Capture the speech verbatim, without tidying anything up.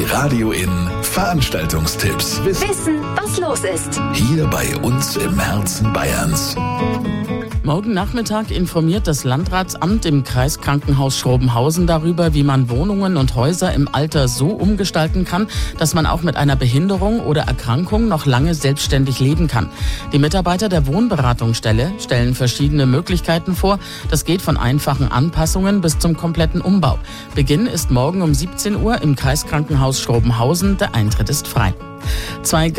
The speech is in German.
Radio In Veranstaltungstipps. Wissen, was los ist. Hier bei uns im Herzen Bayerns. Morgen Nachmittag informiert das Landratsamt im Kreiskrankenhaus Schrobenhausen darüber, wie man Wohnungen und Häuser im Alter so umgestalten kann, dass man auch mit einer Behinderung oder Erkrankung noch lange selbstständig leben kann. Die Mitarbeiter der Wohnberatungsstelle stellen verschiedene Möglichkeiten vor. Das geht von einfachen Anpassungen bis zum kompletten Umbau. Beginn ist morgen um siebzehn Uhr im Kreiskrankenhaus Schrobenhausen. Der Eintritt ist frei. Zwei